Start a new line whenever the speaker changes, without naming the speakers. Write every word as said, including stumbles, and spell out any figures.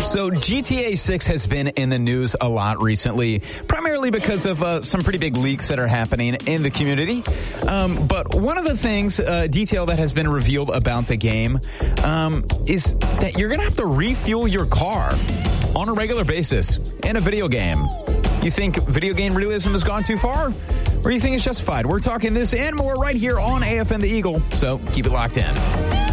So G T A six has been in the news a lot recently, primarily because of uh, some pretty big leaks that are happening in the community. Um, but one of the things, uh, detail that has been revealed about the game um, is that you're going to have to refuel your car on a regular basis in a video game. You think video game realism has gone too far? Or you think it's justified? We're talking this and more right here on A F M The Eagle, so keep it locked in.